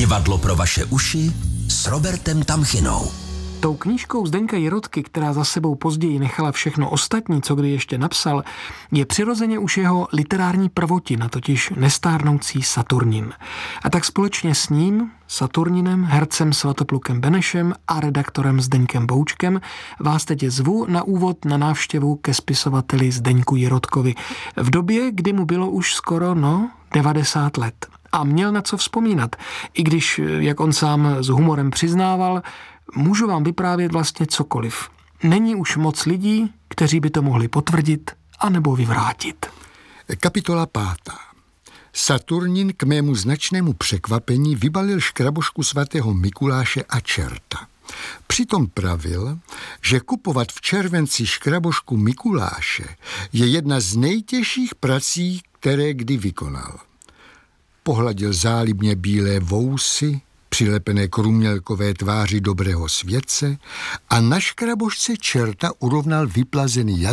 Divadlo pro vaše uši s Robertem Tamchinou. Tou knížkou Zdeňka Jirotky, která za sebou později nechala všechno ostatní, co kdy ještě napsal, je přirozeně už jeho literární prvotina, totiž nestárnoucí Saturnin. A tak společně s ním, Saturninem, hercem Svatoplukem Benešem a redaktorem Zdeňkem Boučkem vás teď zvu na úvod na návštěvu ke spisovateli Zdeňku Jirotkovi v době, kdy mu bylo už skoro 90 let. A měl na co vzpomínat, i když, jak on sám s humorem přiznával, můžu vám vyprávět vlastně cokoliv. Není už moc lidí, kteří by to mohli potvrdit anebo vyvrátit. Kapitola 5. Saturnin k mému značnému překvapení vybalil škrabošku svatého Mikuláše a čerta. Přitom pravil, že kupovat v červenci škrabošku Mikuláše je jedna z nejtěžších prací, které kdy vykonal. Pohladil zálibně bílé vousy, přilepené k rumělkové tváři dobrého světce a na škrabošce čerta urovnal vyplazený jazyk